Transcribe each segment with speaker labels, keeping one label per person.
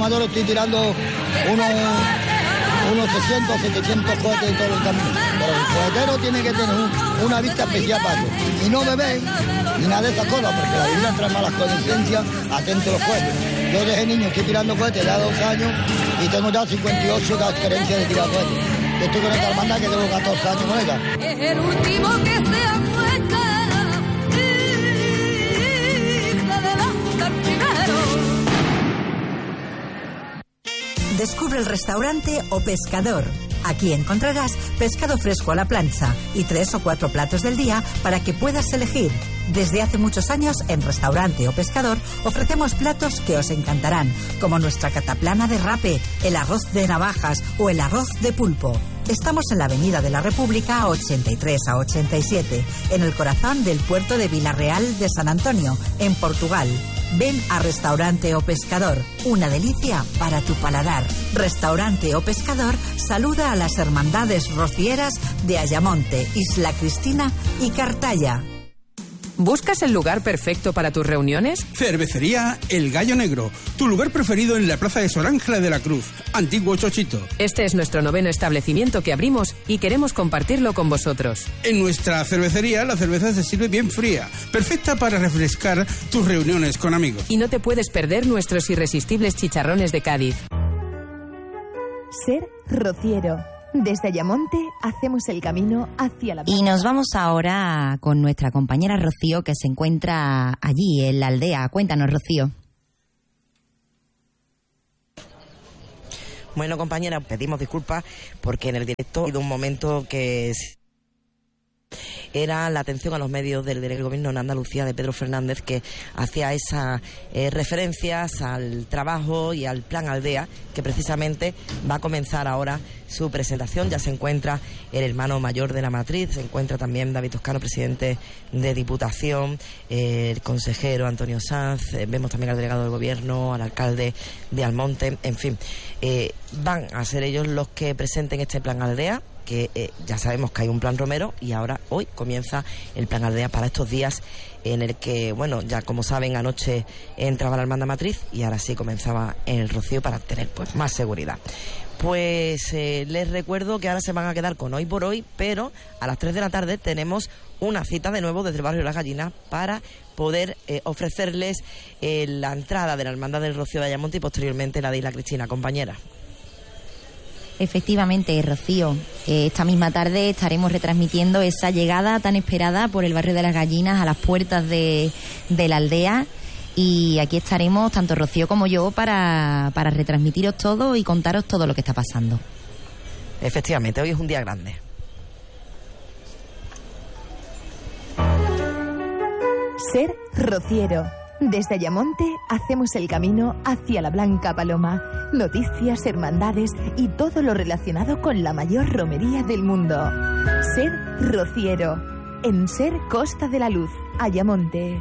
Speaker 1: amador estoy tirando unos 600, 700 cohetes en todo el camino. Pero el cohetero tiene que tener una vista especial para eso. Y no bebéis ni nada de esas cosas, porque la bebida trae malas consecuencias, atento a los cohetes. Yo desde niño estoy tirando cohetes ya 2 años y tengo ya 58 de experiencia de tirar cohetes. Yo estoy con esta hermandad que tengo 14 años con ella.
Speaker 2: Es el último que se acuesta y se levanta el primero.
Speaker 3: Descubre el restaurante O Pescador. Aquí encontrarás pescado fresco a la plancha y 3 o 4 platos del día para que puedas elegir. Desde hace muchos años, en Restaurante O Pescador, ofrecemos platos que os encantarán, como nuestra cataplana de rape, el arroz de navajas o el arroz de pulpo. Estamos en la Avenida de la República 83 a 87, en el corazón del puerto de Vilarreal de San Antonio, en Portugal. Ven a Restaurante O Pescador, una delicia para tu paladar. Restaurante O Pescador saluda a las hermandades rocieras de Ayamonte, Isla Cristina y Cartaya.
Speaker 4: ¿Buscas el lugar perfecto para tus reuniones?
Speaker 5: Cervecería El Gallo Negro, tu lugar preferido en la plaza de Sor Ángela de la Cruz, antiguo Chochito.
Speaker 4: Este es nuestro 9º establecimiento que abrimos y queremos compartirlo con vosotros.
Speaker 5: En nuestra cervecería la cerveza se sirve bien fría, perfecta para refrescar tus reuniones con amigos.
Speaker 4: Y no te puedes perder nuestros irresistibles chicharrones de Cádiz.
Speaker 6: Ser rociero. Desde Ayamonte hacemos el camino hacia la...
Speaker 7: Y nos vamos ahora con nuestra compañera Rocío, que se encuentra allí en la aldea. Cuéntanos, Rocío.
Speaker 8: Bueno, compañera, pedimos disculpas porque en el directo ha habido un momento que era la atención a los medios del gobierno en Andalucía de Pedro Fernández, que hacía esas referencias al trabajo y al plan Aldea, que precisamente va a comenzar ahora su presentación. Ya se encuentra el hermano mayor de la matriz, se encuentra también David Toscano, presidente de Diputación, el consejero Antonio Sanz, vemos también al delegado del gobierno, al alcalde de Almonte, en fin, van a ser ellos los que presenten este plan Aldea, que ya sabemos que hay un plan Romero y ahora hoy comienza el plan Aldea para estos días, en el que, bueno, ya como saben, anoche entraba la hermandad matriz y ahora sí comenzaba el rocío para tener pues más seguridad. Pues les recuerdo que ahora se van a quedar con Hoy por Hoy, pero a las 3 de la tarde tenemos una cita de nuevo desde el barrio Las Gallinas para poder ofrecerles la entrada de la hermandad del Rocío de Ayamonte y posteriormente la de Isla Cristina. Compañera.
Speaker 7: Efectivamente, Rocío, esta misma tarde estaremos retransmitiendo esa llegada tan esperada por el barrio de Las Gallinas a las puertas de la aldea, y aquí estaremos tanto Rocío como yo para retransmitiros todo y contaros todo lo que está pasando.
Speaker 8: Efectivamente, hoy es un día grande.
Speaker 6: Ser rociero. Desde Ayamonte hacemos el camino hacia la Blanca Paloma. Noticias, hermandades y todo lo relacionado con la mayor romería del mundo. Ser rociero. En Ser Costa de la Luz, Ayamonte.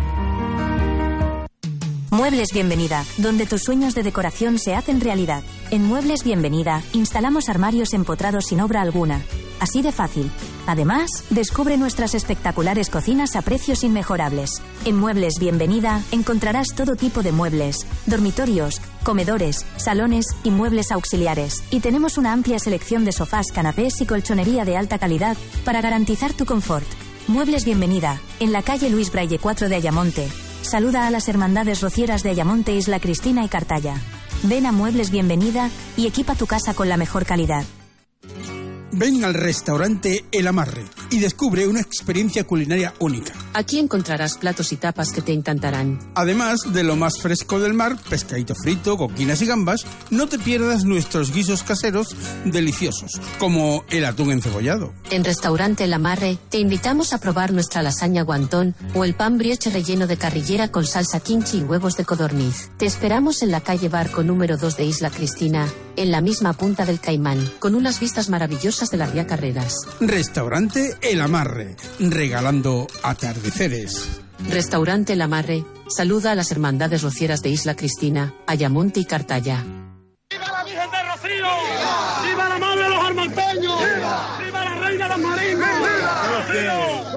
Speaker 9: Muebles Bienvenida, donde tus sueños de decoración se hacen realidad. En Muebles Bienvenida instalamos armarios empotrados sin obra alguna. Así de fácil. Además, descubre nuestras espectaculares cocinas a precios inmejorables. En Muebles Bienvenida encontrarás todo tipo de muebles, dormitorios, comedores, salones y muebles auxiliares. Y tenemos una amplia selección de sofás, canapés y colchonería de alta calidad para garantizar tu confort. Muebles Bienvenida, en la calle Luis Braille 4 de Ayamonte. Saluda a las hermandades rocieras de Ayamonte, Isla Cristina y Cartaya. Ven a Muebles Bienvenida y equipa tu casa con la mejor calidad.
Speaker 5: Ven al restaurante El Amarre y descubre una experiencia culinaria única.
Speaker 4: Aquí encontrarás platos y tapas que te encantarán.
Speaker 5: Además de lo más fresco del mar, pescadito frito, coquinas y gambas, no te pierdas nuestros guisos caseros deliciosos, como el atún encebollado.
Speaker 4: En Restaurante El Amarre te invitamos a probar nuestra lasaña guantón o el pan brioche relleno de carrillera con salsa kimchi y huevos de codorniz. Te esperamos en la calle Barco número 2 de Isla Cristina, en la misma punta del Caimán, con unas vistas maravillosas de la Ría Carreras.
Speaker 5: Restaurante El Amarre, regalando atardeceres.
Speaker 4: Restaurante El Amarre saluda a las hermandades rocieras de Isla Cristina, Ayamonte y Cartaya.
Speaker 10: ¡Viva la Virgen de Rocío! ¡Viva! ¡Viva la Madre de los Armanteños! ¡Viva! ¡Viva la Reina de los Marinos! ¡Viva! ¡Rocío!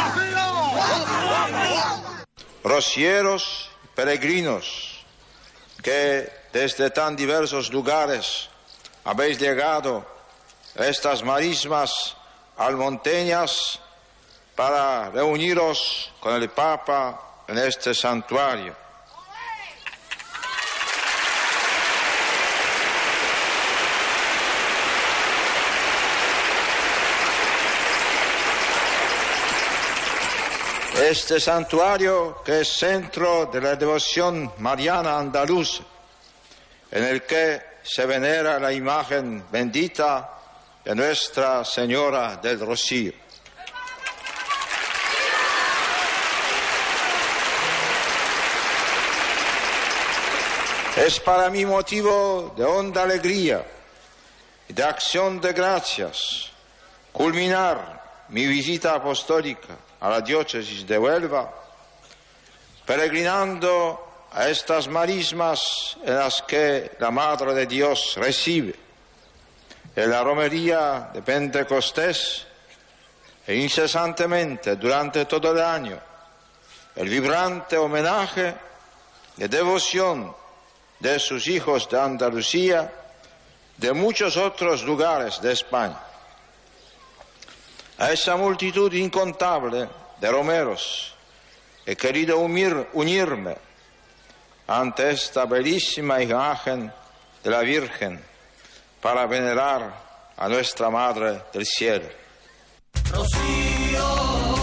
Speaker 10: ¡Rocío! ¡Rocío!
Speaker 11: Rocieros, peregrinos, que desde tan diversos lugares habéis llegado a estas marismas almonteñas para reuniros con el Papa en este santuario. Este santuario, que es centro de la devoción mariana andaluza, en el que se venera la imagen bendita de Nuestra Señora del Rocío. Es para mí motivo de honda alegría y de acción de gracias culminar mi visita apostólica a la diócesis de Huelva, peregrinando a estas marismas en las que la Madre de Dios recibe en la romería de Pentecostés e incesantemente durante todo el año el vibrante homenaje de devoción de sus hijos de Andalucía, de muchos otros lugares de España. A esa multitud incontable de romeros he querido unirme ante esta bellísima imagen de la Virgen para venerar a nuestra Madre del Cielo.
Speaker 12: Rocío,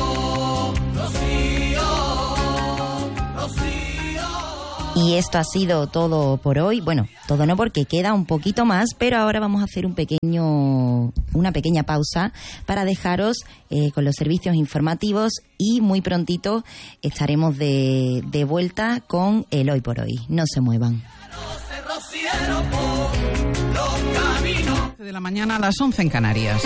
Speaker 12: Rocío, Rocío.
Speaker 7: Y esto ha sido todo por hoy. Bueno, todo no, porque queda un poquito más, pero ahora vamos a hacer una pequeña pausa para dejaros con los servicios informativos y muy prontito estaremos de vuelta con el Hoy por Hoy. No se muevan.
Speaker 13: De la mañana a las 11 en Canarias.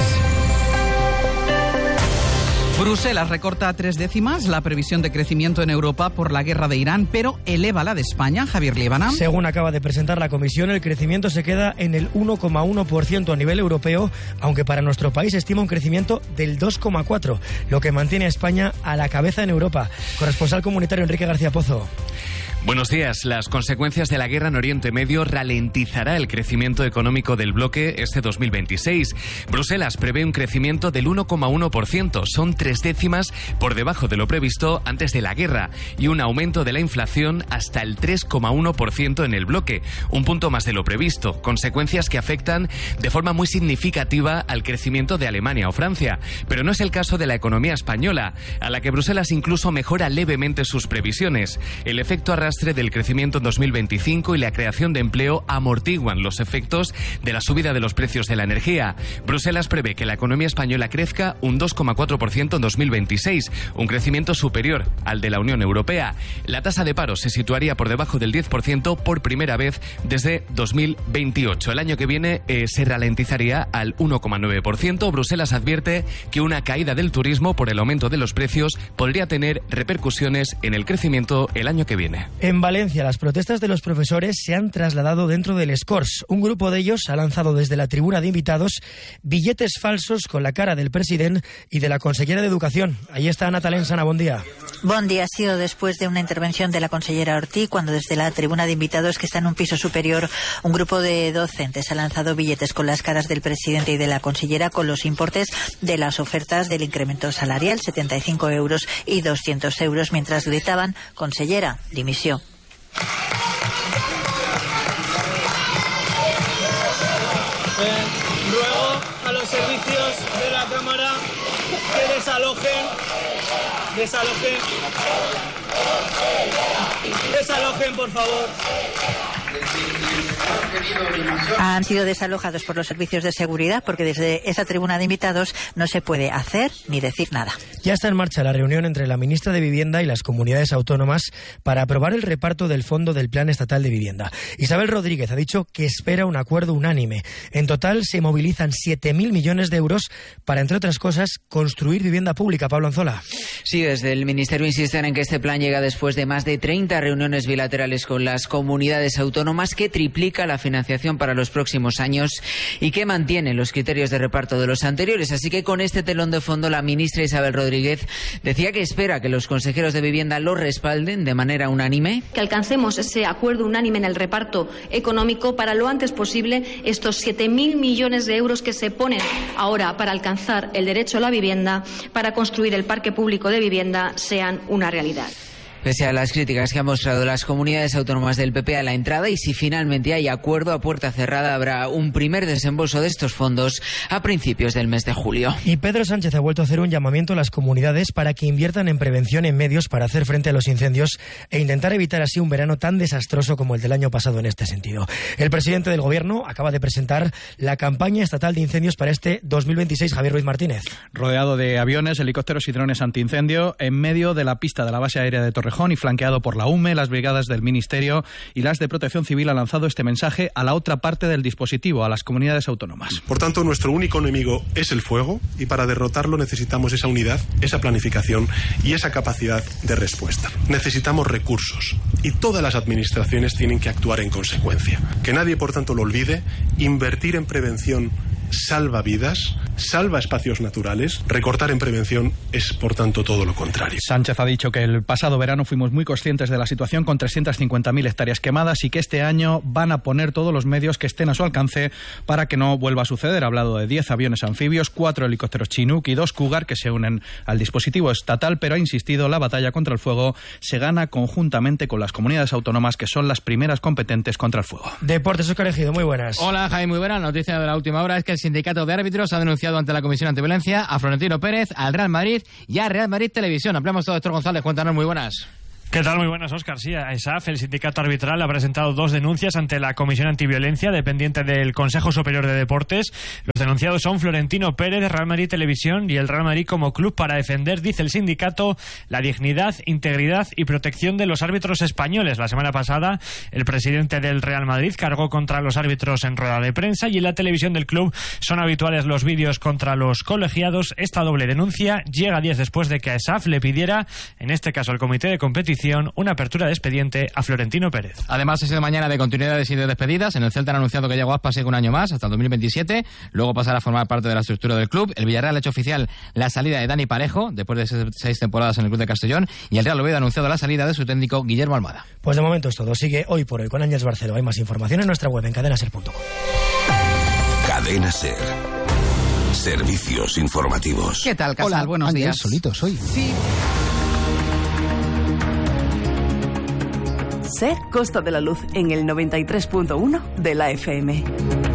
Speaker 13: Bruselas recorta 3 décimas la previsión de crecimiento en Europa por la guerra de Irán, pero eleva la de España. Javier Líbana.
Speaker 14: Según acaba de presentar la Comisión, el crecimiento se queda en el 1,1% a nivel europeo, aunque para nuestro país estima un crecimiento del 2,4%, lo que mantiene a España a la cabeza en Europa. Corresponsal comunitario Enrique García Pozo.
Speaker 15: Buenos días. Las consecuencias de la guerra en Oriente Medio ralentizará el crecimiento económico del bloque este 2026. Bruselas prevé un crecimiento del 1,1%. Son 3 décimas por debajo de lo previsto antes de la guerra y un aumento de la inflación hasta el 3,1% en el bloque, un punto más de lo previsto. Consecuencias que afectan de forma muy significativa al crecimiento de Alemania o Francia. Pero no es el caso de la economía española, a la que Bruselas incluso mejora levemente sus previsiones. El efecto arrastre del crecimiento en 2025 y la creación de empleo amortiguan los efectos de la subida de los precios de la energía. Bruselas prevé que la economía española crezca un 2,4% en 2026, un crecimiento superior al de la Unión Europea. La tasa de paro se situaría por debajo del 10% por primera vez desde 2028. El año que viene se ralentizaría al 1,9%. Bruselas advierte que una caída del turismo por el aumento de los precios podría tener repercusiones en el crecimiento el año que viene.
Speaker 14: En Valencia, las protestas de los profesores se han trasladado dentro del Escors. Un grupo de ellos ha lanzado desde la tribuna de invitados billetes falsos con la cara del presidente y de la consellera de Educación. Ahí está Natalén Sana, buen día.
Speaker 16: Buen día. Ha sido después de una intervención de la consellera Ortiz, cuando desde la tribuna de invitados, que está en un piso superior, un grupo de docentes ha lanzado billetes con las caras del presidente y de la consellera con los importes de las ofertas del incremento salarial, 75 euros y 200 euros, mientras gritaban: consellera, dimisión.
Speaker 17: Ruego a los servicios de la Cámara que desalojen, por favor.
Speaker 16: Han sido desalojados por los servicios de seguridad porque desde esa tribuna de invitados no se puede hacer ni decir nada.
Speaker 14: Ya está en marcha la reunión entre la ministra de Vivienda y las comunidades autónomas para aprobar el reparto del fondo del Plan Estatal de Vivienda. Isabel Rodríguez ha dicho que espera un acuerdo unánime. En total se movilizan 7.000 millones de euros para, entre otras cosas, construir vivienda pública. Pablo Anzola.
Speaker 18: Sí, desde el Ministerio insisten en que este plan llegue llega después de más de 30 reuniones bilaterales con las comunidades autónomas, que triplica la financiación para los próximos años y que mantiene los criterios de reparto de los anteriores. Así que con este telón de fondo, la ministra Isabel Rodríguez decía que espera que los consejeros de Vivienda lo respalden de manera unánime.
Speaker 19: Que alcancemos ese acuerdo unánime en el reparto económico para lo antes posible, estos 7.000 millones de euros que se ponen ahora para alcanzar el derecho a la vivienda, para construir el parque público de vivienda, sean una realidad.
Speaker 18: Pese a las críticas que han mostrado las comunidades autónomas del PP a la entrada, y si finalmente hay acuerdo a puerta cerrada, habrá un primer desembolso de estos fondos a principios del mes de julio.
Speaker 14: Y Pedro Sánchez ha vuelto a hacer un llamamiento a las comunidades para que inviertan en prevención en medios para hacer frente a los incendios e intentar evitar así un verano tan desastroso como el del año pasado en este sentido. El presidente del Gobierno acaba de presentar la campaña estatal de incendios para este 2026. Javier Ruiz Martínez.
Speaker 20: Rodeado de aviones, helicópteros y drones antiincendio en medio de la pista de la base aérea de Torrejón y flanqueado por la UME, las brigadas del Ministerio y las de Protección Civil, ha lanzado este mensaje a la otra parte del dispositivo, a las comunidades autónomas.
Speaker 21: Por tanto, nuestro único enemigo es el fuego, y para derrotarlo necesitamos esa unidad, esa planificación y esa capacidad de respuesta. Necesitamos recursos y todas las administraciones tienen que actuar en consecuencia. Que nadie, por tanto, lo olvide. Invertir en prevención salva vidas, salva espacios naturales. Recortar en prevención es, por tanto, todo lo contrario.
Speaker 20: Sánchez ha dicho que el pasado verano fuimos muy conscientes de la situación, con 350.000 hectáreas quemadas, y que este año van a poner todos los medios que estén a su alcance para que no vuelva a suceder. Ha hablado de 10 aviones anfibios, 4 helicópteros Chinook y 2 Cougar que se unen al dispositivo estatal, pero ha insistido, la batalla contra el fuego se gana conjuntamente con las comunidades autónomas, que son las primeras competentes contra el fuego.
Speaker 14: Deportes, Óscar Ejido, muy buenas.
Speaker 22: Hola, Javi, muy buena. Noticia de la última hora es que el sindicato de árbitros ha denunciado ante la Comisión Antiviolencia a Florentino Pérez, al Real Madrid y a Real Madrid Televisión. Ampliamos todo, Héctor González. Cuéntanos, muy buenas.
Speaker 23: ¿Qué tal? Muy buenas, Óscar. Sí, ESAF, el sindicato arbitral, ha presentado 2 denuncias ante la Comisión Antiviolencia, dependiente del Consejo Superior de Deportes. Los denunciados son Florentino Pérez, Real Madrid Televisión, y el Real Madrid como club, para defender, dice el sindicato, la dignidad, integridad y protección de los árbitros españoles. La semana pasada, el presidente del Real Madrid cargó contra los árbitros en rueda de prensa, y en la televisión del club son habituales los vídeos contra los colegiados. Esta doble denuncia llega 10 después de que ESAF le pidiera, en este caso el comité de competición, una apertura de expediente a Florentino Pérez.
Speaker 22: Además, ha sido mañana de continuidades y de despedidas. En el Celta han anunciado que Yago Aspas sigue un año más, hasta el 2027. Luego pasará a formar parte de la estructura del club. El Villarreal ha hecho oficial la salida de Dani Parejo, después de 6 temporadas en el club de Castellón. Y el Real Oviedo ha anunciado la salida de su técnico Guillermo Almada.
Speaker 14: Pues de momento es todo. Sigue Hoy por Hoy con Ángels Barceló. Hay más información en nuestra web, en cadenaser.com.
Speaker 24: Cadena Ser. Servicios informativos.
Speaker 13: ¿Qué tal, Casal?
Speaker 25: Hola,
Speaker 13: buenos
Speaker 25: Ángel,
Speaker 13: días.
Speaker 25: solito soy.
Speaker 13: Sí.
Speaker 26: Ser Costa de la Luz en el 93.1 de la FM.